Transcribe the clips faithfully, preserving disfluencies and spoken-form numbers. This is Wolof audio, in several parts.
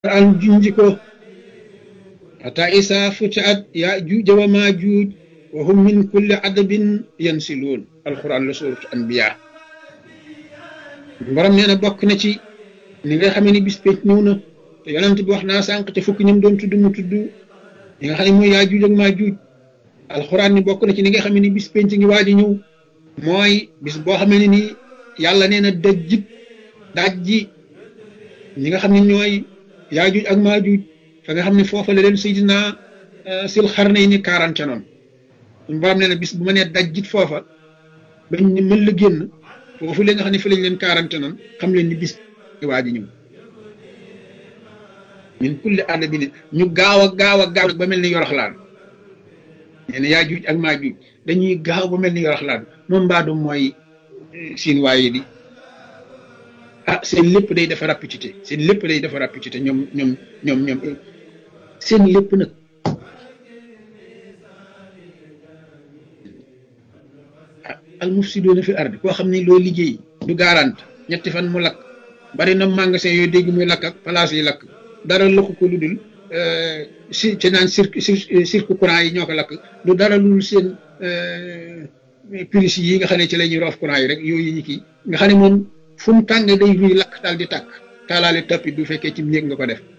an junji ko ata isa futiat yajuuj wa majuuj wa hum min kulli adabin yansiluun alquran la suratu anbiya borom nee na bokk na ci ni nga xamee ni bis pénc ñëw na te yonent bi wax naa sànq te fukki ñim doon tudd mu tudd ñi nga xam ne mooy yaajuuj ak maajuuj alquran ni bokk na ci ni nga xamee ni bis pénc ngi waaj a ñëw mooy bis boo xamee ne ni yàlla nee na dajjit dajji ñi nga xam ne ñooy yaajuuj ak maajuuj fa nga xam ne foofa la leen Seydina sil xarnayni quarante noonu suñu borom nee na bis bu ma nee dajjit foofa bañ ni mën la génn foofu la nga xam ne fi lañ leen quarante noonu xam leen ni bis waa ji ñëw min kulli adabin ñu gaaw a gaaw a gaaw ba mel ni yoroxlaan nee na yaajuuj ak maajuuj dañuy gaaw ba mel ni yoroxlaan moom mbaadu mooy siin waaye di ah seen lépp day dafa rapidité seen lépp day dafa rapidité ñoom ñoom ñoom ñoom seen lépp nag ah al mufsidoona fi ardi koo xam ne loo liggéey du garante ñetti fan mu lakk bari na magasin yooyu dégg muy lakk ak place yi lakk dara lakk ko lu dul si ci naan cirque cirque courant yi ñoo ko lakk du dara lu dul seen prise yi nga xam ne ci la ñuy roof courant yi rek yooyu ñu kii nga xam ne moom fu mu tàng day ruy lakk daal di tàkk taalaale tapis du fekkee ci néeg nga ko def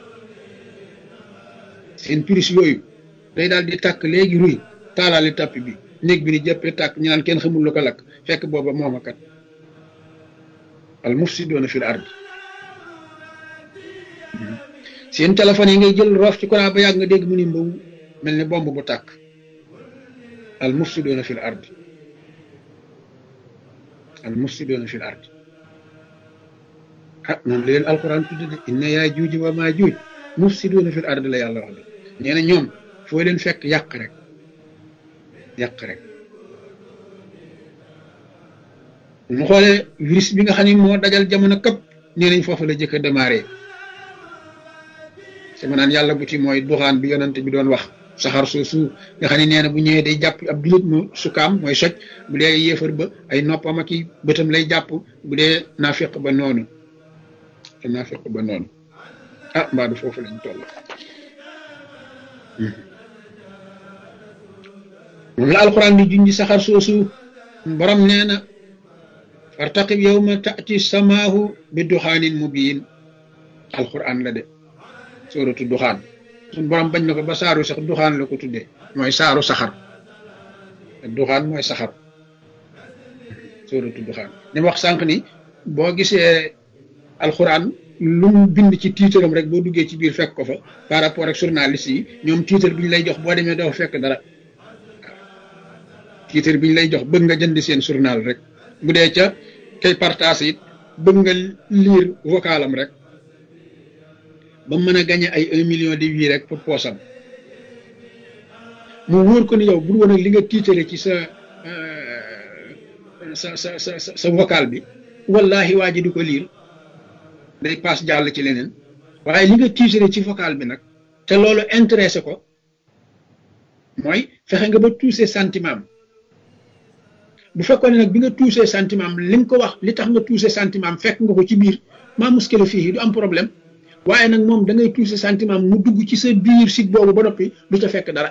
seen prise yooyu day daal di tàkk léegi ruy taalaale tapis bi néeg bi ni jëppee tàkk ñu naan kenn xamul lu ko lakk fekk booba mooma kat al mufsidoona fil ard seen téléphone yi ngay jël roof ci courant ba yàgg nga dégg mu ni mbaw mel ni bomb bu tàkk al mufsidoona fil ard al mufsidoona fil ard ah noonu la leen alquran tudde de inna yaajuuj wa maajuuj mufsidoona fil ard la yàlla wax de nee na ñoom foo leen fekk yàq rek yàq rek mu xoolee virus bi nga xam ne moo dajal jamono këpp nee nañ foofu la jëkk a démarré sama naan yàlla bu ci mooy duxaan bi yonante bi doon wax saxar soosu nga xam ne nee na bu ñëwee day jàpp ab julit mu sukaam mooy soj bu dee yéefar ba ay noppam ak i bëtam lay jàpp bu dee naafiq ba noonu te naafiq ba noonu ah mbaa du foofu lañ toll moom la alquran di junji saxar soosu borom nee na fartaqib yawma taati samaahu bi duxaanin mubiin alquran la de sóoratu duxaan suñ borom bañ na ko ba saaru sax duxaan la ko tuddee mooy saaru saxar duxaan mooy saxar sóoratu duxaan ni wax sànq ni boo gisee alquran lu mu bind ci tiitaram rek boo duggee ci biir fekk ko fa par rapport ak journaliste yi ñoom tiitar bi ñu lay jox boo demee doo fekk dara tiitar bi ñu lay jox bëgg nga jënd seen journal rek bu dee ca kay partage it bëgg nga lire vocalam rek ba mën a gagné ay un million de vues rek pour poosam mu wóor ko ni yow bu woon ak li nga tiitale ci sa sa sa sa sa vocal bi wallahi waa ji du ko lire day paas jàll ci leneen waaye li nga tiitale ci vocal bi nag te loolu intéressé ko mooy fexe nga ba touché sentiment bu fekkoon ne nag bi nga touché sentiment li nga ko wax li tax nga touché sentiment fekk nga ko ci biir maa muskila fii du am problème waaye nag moom da ngay touché sentiment mu dugg ci sa biir site boobu ba noppi du ca fekk dara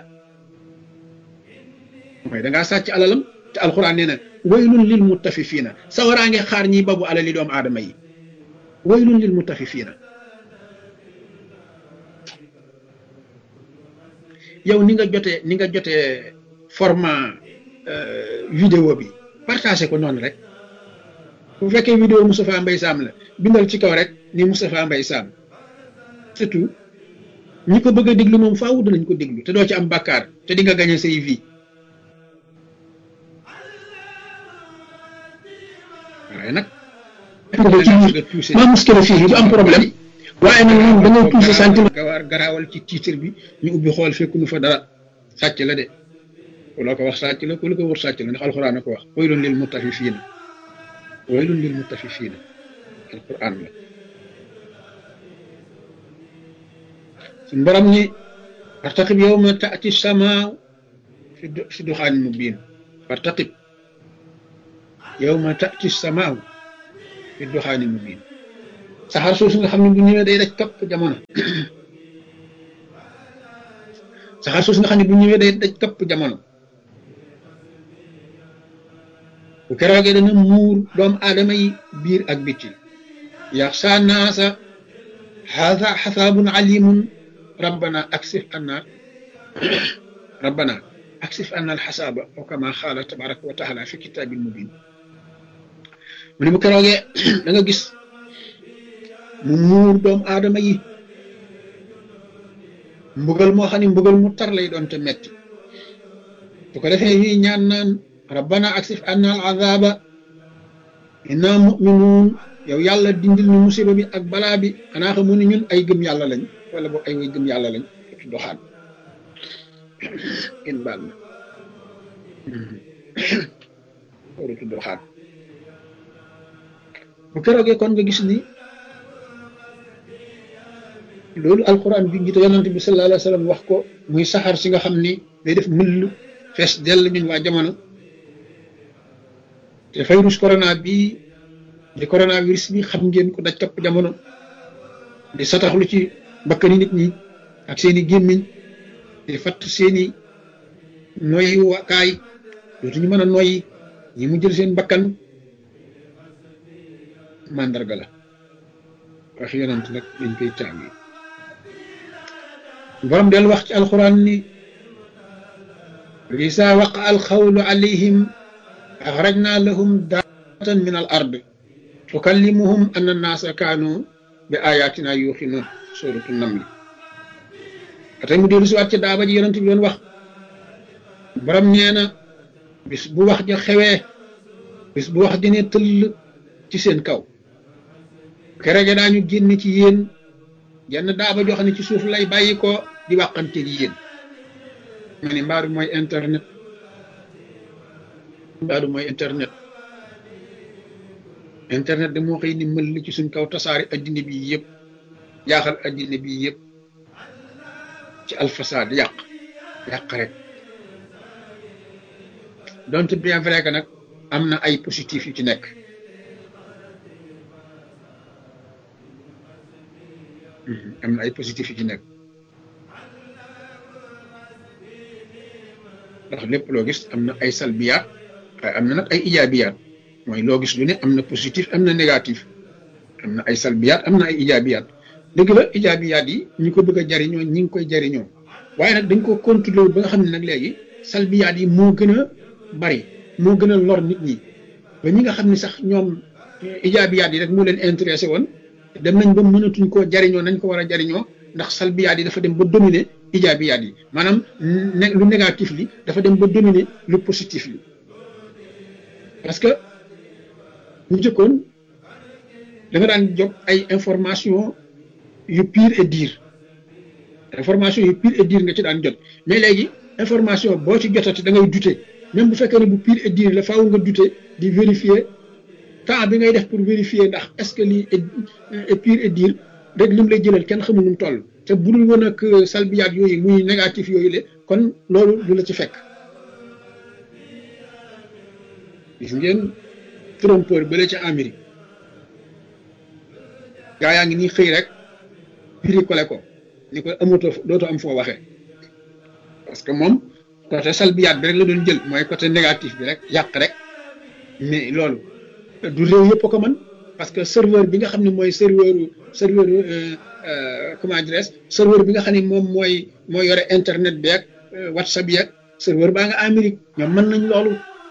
mooy da ngaa sàcc alalam te alxuraan nee na waylun lil mutafifiina sawaraa ngi xaar ñiy babu alali doomu aadama yi waylun lil mutafifiina yow ni nga jotee ni nga jotee format vidéo bi partagé ko noonu rek bu fekkee vidéo Moustapha Mbaye Sam la bindal ci kaw rek ni Moustapha Mbaye Sam surtout ñi ko bëgg a déglu moom faaw danañ ko déglu te doo ci am bàkkaar te di nga gagné say vie waaye nag maa muskila fii du am problème waaye nag moom da ngay touché sentiment gawaar garaawal ci titre bi ñu ubbi xool fekku nu fa dara sàcc la de ku la ko wax sàcc la ku la ko wër sàcc la ndax alxuraan a ko wax waylun lil mutafifiina waylun lil mutafifiina alxuraan la suñ borom ni fartaqib yawma taati samaa fi duxaanin mubiin fartaqib yawma taati samaa fi duxaanin mubiin saxaar soosu nga xam ne bu ñëwee day daj kapp jamono saxaar soosu nga xam ne bu ñëwee day daj kapp jamono bu keroogee dana muur doomu aadama yi biir ak bitti yaxsha naasa haza xasaabun alimun rabbana aksif anna rabbana aksif anna alxasaaba wa kama xaala tabaraka wa taala fi kitaabil mubin mu ne bu keroogee da nga gis mu muur doomu aadama yi mbugal moo xam ne mbugal mu tar lay doon te metti bu ko defee ñuy ñaan naan rabbana aksif anna al azaba inna muminuun yow yàlla dindil ñu musiba bi ak balaa bi xanaa xamu ne ñun ay gëm yàlla lañ wala boog ay way gëm yàlla lañ doxaan in baal na waratu doxaan bu keroogee kon nga gis ni loolu alquran bi ngi te yonante bi sallallahu alayhi wa sallam wax ko muy saxaar si nga xam ni day def mëll fees dell ñun waa jamono te virus corona bi di coronavirus bi xam ngeen ko daj kapp jamono di sataxlu ci bakkani nit ñi ak seeni gémmiñ di fatt seeni noyyi wakaay dootuñu mën a noyyi ñi mu jël seen bakkan mandarga la wax yonant nag dañ koy tàngi borom del wax ci alquran ni isa waqa alxawlu alayhim axrajna lahum daatan min al ard tukallimuhum anna annaasa kaanu bi ayatina yuuxinuun suratu namli atay mu dellu si waat ci daaba ji yonent bi doon wax borom nee na bis bu wax ja xewee bis bu wax ja ne tëll ci seen kaw keroog daañu génn ci yéen jenn daaba joo xam ne ci suuf lay bàyyi ko di waxante gi yéen ma ne mbaaru mooy internet mbaaru mooy internet internet de moo xëy ni mël ci suñ kaw tasaari addina bi yëpp jaaxal addina bi yëpp ci alfasaad yàq yàq rek donte bien vrai que nag am na ay positif yu ci nekk am na ay positif yu ci nekk ndax lépp loo gis am na ay salbiyaat waaye am na nag ay ijaabiyaat mooy loo gis lu ne am na positif am na négatif am na ay salbiyaat am na ay ijaabiyaat dëgg la ijaabiyaat yi ñi ko bëgg a jariñoo ñi ngi koy jariñoo waaye nag dañ ko contrôler ba nga xam ne nag léegi salbiyaat yi moo gën a bari moo gën a lor nit ñi ba ñi nga xam ne sax ñoom ijaabiyaat yi rek moo leen intéressé woon dem nañ ba mënatuñ koo jariñoo nañ ko war a jariñoo ndax salbiyaat yi dafa dem ba dominer ijaabiyaat yi maanaam lu négatif li dafa dem ba dominer lu positif li parce que bu jëkkoon da nga daan jot ay information yu pire et dire information yu pire et dire nga ci daan jot mais léegi information boo ci jotati da ngay douter même bu fekkee ne bu pire et dire la faaw nga douter di vérifier temps bi ngay def pour vérifier ndax est-ce que lii est pire et dire rek lim lay jëlal kenn xamul nu mu toll te bu dul woon ak salbiyaat yooyu muy négatif yooyu le kon loolu du la ci fekk gis ngeen trompeur bële ca Amérique gaa yaa ngi nii xëy rek piri-kole ko ni ko amatoo dootoo am foo waxee parce que moom côté salbiyaat bi rek la doon jël mooy côté négatif bi rek yàq rek mais loolu du réew yëpp ko mën parce que serveur bi nga xam ne mooy serveur serveur comment dirais-je serveur bi nga xam ne moom mooy mooy yore internet bi ak whatsapp bi ak serveur baa nga Amérique ñoom mën nañ loolu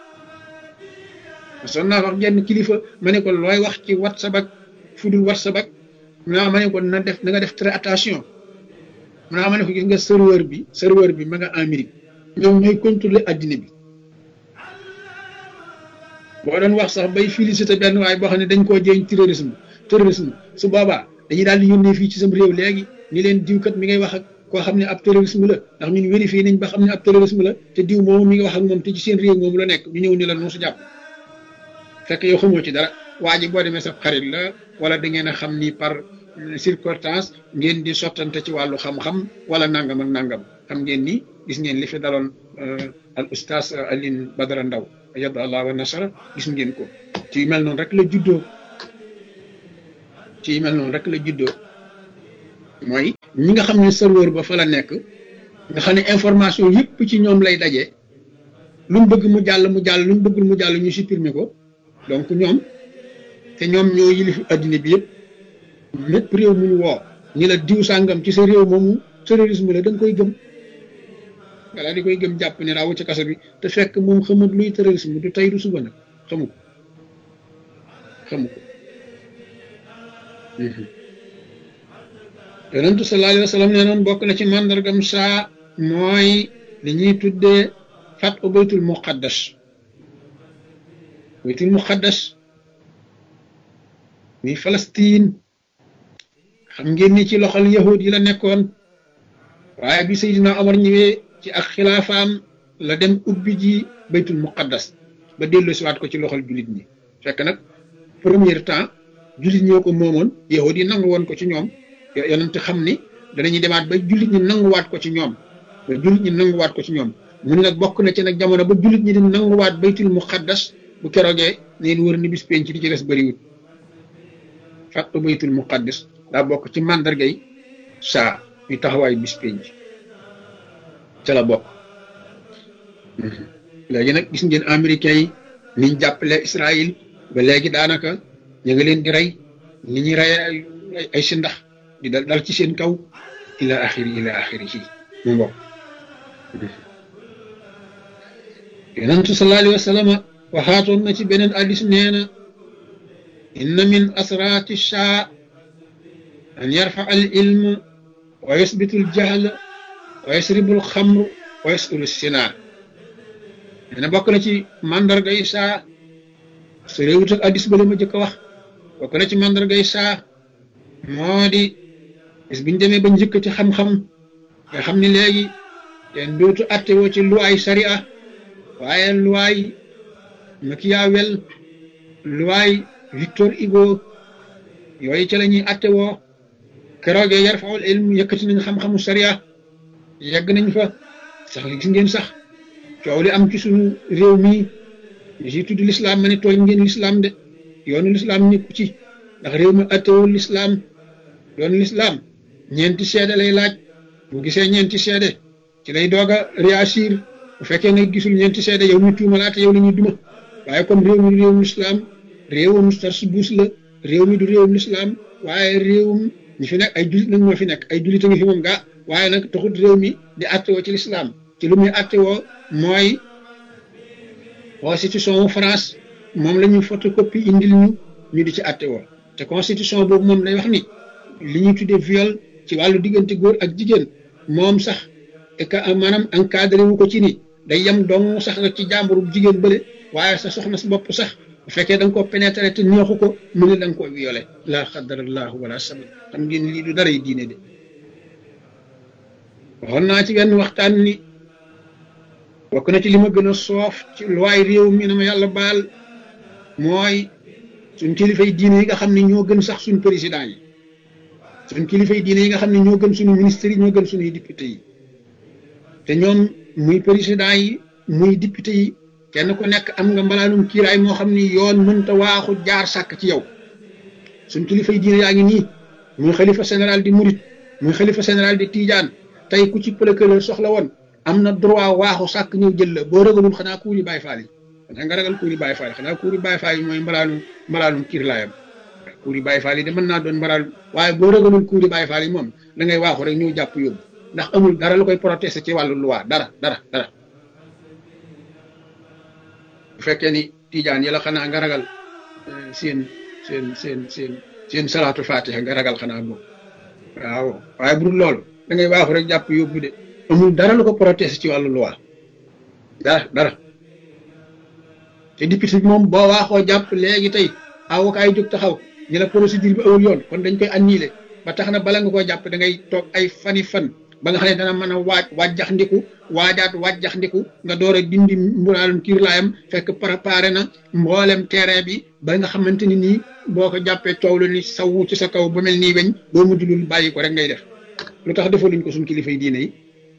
son naa wax genn kilifa ma ne ko looy wax ci whatsapp ak fudul whatsapp ak naa ma ne ko na def na nga def très attention naa ma ne ko gis nga serveur bi serveur bi ma nga Amérique ñoom ñooy contrôler addina bi boo doon wax sax bay félicité benn waaye boo xam ne dañ koo jéeñ terrorisme terrorisme su boobaa dañuy daal di yónnee fii ci sam réew léegi ni leen diwkat mi ngay wax ak koo xam ne ab terrorisme la ndax ñun vérifié nañ ba xam ne ab terrorisme la te diw moomu mi ngi wax ak moom te ci seen réew moomu la nekk ñu ñëw ni la nu su jàpp fekk yow xamoo ci dara waa ji boo demee sa xarit la wala da ngeen a xam ni par circonstance ngeen di sottante ci wàllu xam-xam wala nangam ak nangam xam ngeen ni gis ngeen li fi daloon al oustaz Alioune Badara Ndaw yadda allah wa nasara gis ngeen ko ci mel noonu rek la juddoo ci mel noonu rek la juddoo mooy ñi nga xam ne serveur ba fa la nekk nga xam ne information yëpp ci ñoom lay daje lu mu bëgg mu jàll mu jàll lu mu bëggul mu jàll ñu supprimer ko donc ñoom te ñoom ñoo yilif addina bi yëpp lépp réew mu ñu woo ñi la diw sàngam ci sa réew moomu terrorisme la da nga koy gëm walla di koy gëm jàpp ne raawu ci kaso bi te fekk moom xamut luy terrorisme du tey du suba nag xamu ko xamu ko yonentu sallallahu alayhi wa sallam nee noon bokk na ci màndargam saa mooy li ñuy tuddee fat u baytul muqaddas baytul muqaddas muy Palestine xam ngeen ni ci loxol yahud yi la nekkoon waaye bi Seydina Omar ñëwee ci ak xilaafaam la dem ubbi ji baytul muqaddas ba dellu siwaat ko ci loxol jullit ñi fekk nag premier temps jullit ñoo ko moomoon yahud yi nangu woon ko ci ñoom yonent xam ni danañuy demaat ba jullit ñi nanguwaat ko ci ñoom ba jullit ñi nanguwaat ko ci ñoom mu ne nag bokk na ci nag jamono ba jullit ñi di nanguwaat baytul muqaddas bu keroogee neen wër ni bis penc di ci des bëriwut fàttu baytul muqaddas daa bokk ci màndargay saa yu taxawaay bis penc ca la bokk léegi nag gis ngeen américains yi niñ jàppale Israël ba léegi daanaka ñu ngi leen di rey ni ñuy rey ay si ndax di dal dal ci seen kaw ila axiri ila axiri ci mu mbokk yonentu sallallahu alayhi wa sallam waxaatoon na ci beneen hadiis nee na inna min asraati shaa an yarfa al ilm wa yusbitu al jahl wa yasribu al xamr wa yasulu sinaa nee na bokk na ci mandarga yi saa su réewut ak hadiis ba la ma jëkk a wax bokk na ci mandarga yi saa moo di bis biñ demee ba njëkk ci xam-xam nga xam ni léegi ten dootu attewoo ci luwaay sariya waaye luwaay Machiavel luwaay Victor Hugo yooyu ci la ñuy attewoo keroogee yarfaul ilm yëkkati nañ xam-xamu sariya yegg nañ fa sax gis ngeen sax coow li am ci suñu réew mii ñu si tudd lislaam ma ne tooñ ngeen lislaam de yoonu lislaam nekku ci ndax réew mi attewul lislaam yoonu lislaam ñeenti seede lay laaj bu gisee ñeenti seede ci lay doog a réagir bu fekkee ne gisul ñeenti seede yow ñu tuumalaate yow la ñuy duma waaye comme réew mi du réewum lislaam réewum tarsubuus la réew mi du réewum lislaam waaye réewum ñi fi nekk ay jullit nag moo fi nekk ay jullit a ngi fi moom gaa waaye nag taxut réew mi di attewoo ci lislaam ci lu muy attewoo mooy constitution wu France moom la ñuy photocopie indil ñu ñu di ci attewoo te constitution boobu moom lay wax ni li ñuy tuddee viol ci wàllu diggante góor ak jigéen moom sax et que maanaam encadré wu ko ci ni day yem dong sax nga ci jàmburu jigéen bële waaye sa soxna si bopp sax bu fekkee da nga koo pénétrer te neexu ko mu ne da nga koo violé laa xadarallahu wala sabab xam ngeen lii du dara yi diine de waxoon naa ci benn waxtaan ni bokk na ci li ma gën a soof ci luwaay réew mi na ma yàlla baal mooy suñ kilifay diine yi nga xam ne ñoo gën sax suñ président yi suñ kilifay diine yi nga xam ne ñoo gën suñu ministres yi ñoo gën suñuy député yi te ñoom muy président yi muy député yi kenn ku nekk am nga mbalaanum kiiraay moo xam ni yoon mënta waaxu jaar sàkk ci yow suñ kilifay diine yaa ngi nii muy xalifa général di murit muy xalifa général di tiijaan tey ku ci procureur soxla woon am na droit waaxu sàkk ñëw jël la boo ragalul xanaa kuuri Baay Faal yi xanaa nga ragal kuuri Baay Faal yi xanaa kuuri Baay Faal yi mooy mbalaanum mbalaanum kiirlaayam kuuri Baay Faal yi de mën naa doon mbalaal waaye boo ragalul kuuri Baay Faal yi moom da ngay waaxu rek ñëw jàpp yóbbu ndax amul dara lu koy protester ci wàllu loi dara dara dara bu fekkee ni tiijaan yi la xanaa nga ragal seen seen seen seen seen salaatu fatiha nga ragal xanaa boobu waaw waaye bu dul loolu da ngay waaxu rek jàpp yóbbu de amul dara lu ko protester ci wàllu loi dara dara te député bi moom boo waaxoo jàpp léegi tey avocat yi jóg taxaw ñu la procédure bi awul yoon kon dañ koy annuler ba tax na bala nga koo jàpp da ngay toog ay fani fan ba nga xam ne dana mën a waaj wàjjax ndiku waajaat wàjjax ndiku nga door a dindi mbulaalum kiirlaayam fekk préparé na mboolem terrain bi ba nga xamante ni nii boo ko jàppee coow lu ni sawu ci sa kaw ba mel nii weñ boo mujj lul bàyyi ko rek ngay def lu tax defaluñ ko suñ kilifa yi diine yi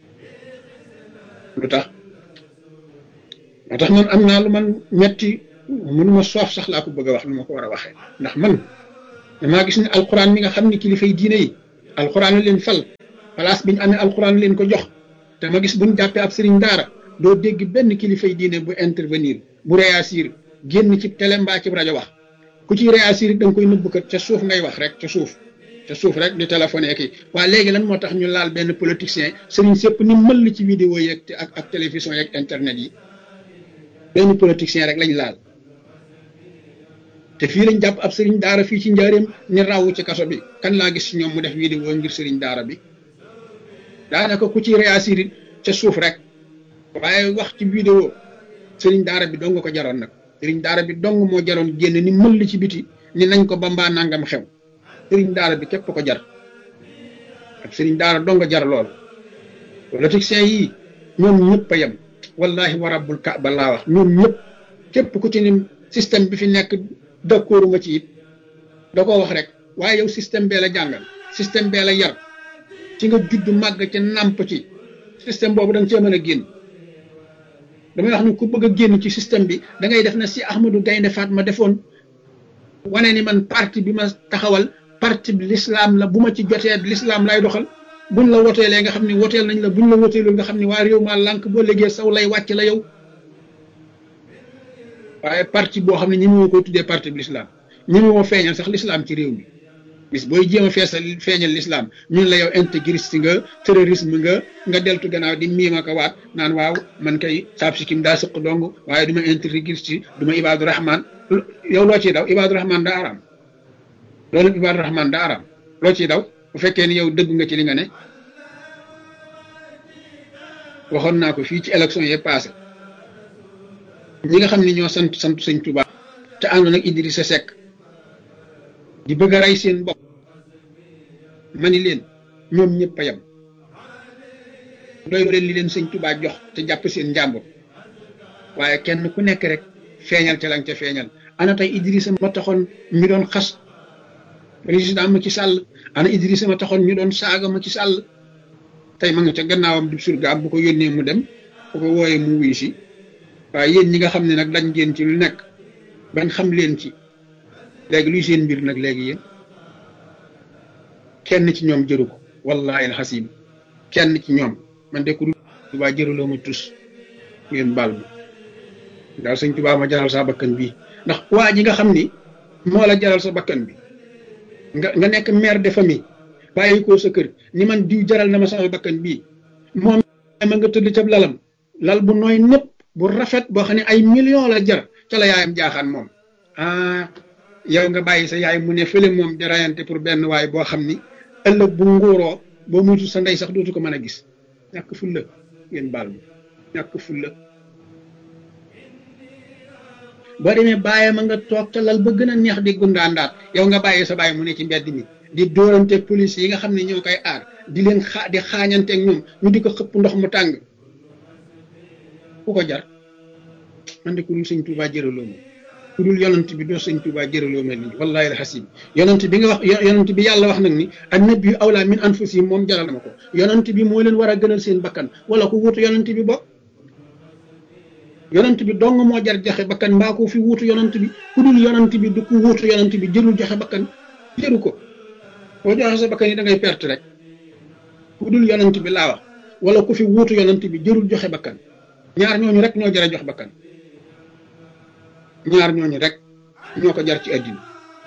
lu tax moo tax man am naa lu man metti mënuma soof sax laa ko bëgg a wax lu ma ko war a waxee ndax man damaa gis ne alquran mi nga xam ne kilifay diine yi alquran la leen fal place bi ñu amee alquran leen ko jox te ma gis buñ jàppee ab sëriñ daara doo dégg benn kilifay diine bu intervenir bu réagir génn ci télé mbaa ci rajo wax ku ciy réagir da nga koy nëbb kat ca suuf ngay wax rek ca suuf ca suuf rek di téléphoné kii waaye léegi lan moo tax ñu laal benn politicien sëriñ sëpp ni mëll ci vidéo yeeg ak ak télévision yeeg internet yi benn politicien rek lañ laal te fii lañ jàpp ab sëriñ daara fii ci njaareem ni raw ci kaso bi kan laa gis ci ñoom mu def vidéo ngir sëriñ daara bi daanaka ku ci réagir ca suuf rek waaye wax ci vidéo sëriñ daara bi dong ko jaroon nag sëriñ daara bi dong moo jaroon génn ni mëll ci biti ni nañ ko ba mbaa nangam xew sëriñ daara bi képp ko jar ak sëriñ daara dong jar lool politiciens yi ñoom ñëpp a yem wallahi wa rabbul kaaba laa wax ñoom ñëpp képp ku ci ni système bi fi nekk d'accord ma ci it da koo wax rek waaye yow système bee la jàngal système bee la yar ci nga judd màgg ci nàmp ci système boobu da nga cee mën a génn damay wax ni ku bëgg a génn ci système bi da ngay def na si Ahmadou Gaynde Fatma defoon wane ni man parti bi ma taxawal parti bi l'islam la bu ma ci jotee l'islam lay doxal buñ la woteelee nga xam ne woteel nañ la buñ la woteelul nga xam ne waa réew maa lànk boo léegi saw lay wàcc la yow waaye parti boo xam ne ñi moo koy tuddee parti bi l'islam ñi moo feeñal sax l'islam ci réew mi bis booy jéem a feesal feeñal l'islam ñun la yow intégriste nga terrorisme nga nga deltu gannaaw di miima ko waat naan waaw man kay saab si kim daa sëq dong waaye du ma intégriste du ma ibaadu rahman yow loo ciy daw ibaadu rahman daa araam loolu ibaadu rahman daa araam loo ciy daw bu fekkee ni yow dëgg nga ci li nga ne waxoon naa ko fii ci élection yi passé ñi nga xam ne ñoo sant sant sëñ Touba te àndoon ak Idrissa Seck di bëgg a rey seen bopp ma ni leen ñoom ñëpp a yem doy leen li leen sëñ Touba jox te jàpp seen njàmbur waaye kenn ku nekk rek feeñal ca lañ ca feeñal ana tey Idrissa ma taxoon ñu doon xas président Macky Sall ana Idrissa ma taxoon ñu doon saaga Macky Sall tey ma nga ca gannaawam du surgaam bu ko yónnee mu dem bu ko wooyee mu wuyu si waaye yéen ñi nga xam ne nag dañ ngeen ci lu nekk bañ xam leen ci léegi luy seen mbir nag léegi yéen kenn ci ñoom jëru ko wallahi alxasim kenn ci ñoom man de ku dul Tuubaa jëraloo ma tus ngeen baal ma daal sëñ Tuubaa ma jaral sa bakkan bii ndax waa ji nga xam ni moo la jaral sa bakkan bi nga nga nekk mère de famille bàyyi ko sa kër ni man diw jaral na ma sama bakkan bii moom ma nga tëdd ca lalam lal bu nooy népp bu rafet boo xam ne ay millions la jar ca la yaayam jaaxaan moom ah yow nga bàyyi sa yaay mu ne fële moom di rayante pour benn waay boo xam ni ëllëg bu nguuroo boo muytu sa ndey sax dootu ko mën a gis ñàkk fulla ngeen baal ma ñàkk fulla boo demee bàyyi ma nga toog ca lal ba gën a neex di gundaandaat yow nga bàyyi sa bàyyi mu ne ci mbedd mi di dóorante police yi nga xam ne ñoo koy aar di leen xaa di xaañanteeg ñoom ñu di ko xëpp ndox mu tàng ku ko jar man de ku dul sëñ Tuubaa jëraloo ma ku dul yonent bi doo sëñ Tuubaa jëraloo ma lii wallahi alxasim yonent bi nga wax yonent bi yàlla wax nag ni annabi awlaa min anfusihim moom jaral ma ko yonent bi moo leen war a gënal seen bakkan wala ku wuutu yonent bi bokk yonent bi dong moo jar joxe bakkan mbaa ko fi wuutu yonent bi ku dul yonent bi du ku wuutu yonent bi jërul joxe bakkan jëru ko boo joxe sa bakkan yi da ngay perte rek ku dul yonent bi laa wax wala ku fi wuutu yonent bi jërul joxe bakkan ñaar ñooñu rek ñoo jar a jox bakkan ñaar ñooñu rek ñoo ko jar ci àddina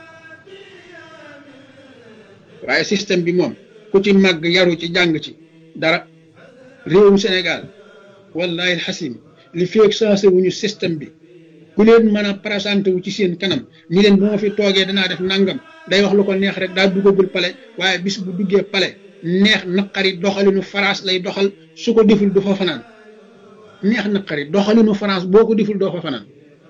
waaye système bi moom ku ci màgg yaru ci jàng ci dara réewum Sénégal wallahi alxasim li feeg sensé wuñu système bi ku leen mën a présenté wu ci seen kanam ñi leen bu ma fi toogee danaa def nangam day wax lu ko neex rek daa duggagul pale waaye bis bu duggee pale neex naqari doxalinu France lay doxal su ko deful du fa fanaan neex naqari doxalinu France boo ko deful doo fa fanaan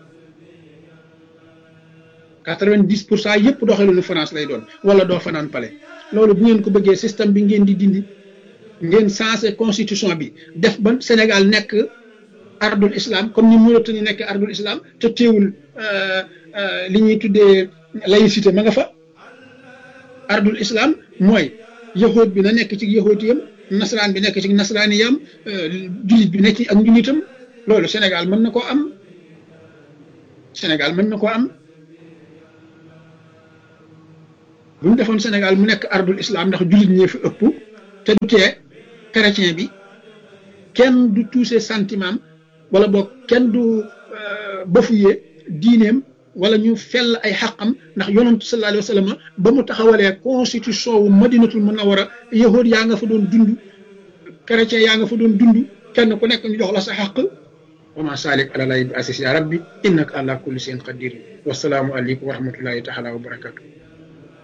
quatre-vingt-dix pour cent yëpp doxalinu France lay doon wala doo fanaan pale loolu bu ngeen ko bëggee système bi ngeen di dindi ngeen sensé constitution bi def ba Sénégal nekk ardul islam comme ni Mauritanie nekk ardul islam te teewul li ñuy tuddee laïcité ma nga fa ardul islam mooy yahood bi na nekk ci yahoodiyam nasaraan bi nekk ci nasaraaniyam jullit bi nekk ci ak njullitam loolu Sénégal mën na koo am Sénégal mën na koo am bu ñu defoon Sénégal mu nekk ardul islam ndax jullit ñee fi ëpp te du tee chrétien bi kenn du touché sentiment wala boog kenn du bafoué diineem wala ñu fell ay xaqam ndax yonantu sallallahu alayhi wa sallam ba mu taxawalee constitution wu madinatul munawwara yahood yaa nga fa doon dund chrétien yaa nga fa doon dund kenn ku nekk ñu jox la sa xaq wa ma salik ala lay bi asis ya rabbi innaka ala kulli shay'in qadir wasalaamu aleykum wa rahmatullahi taala wa barakatuh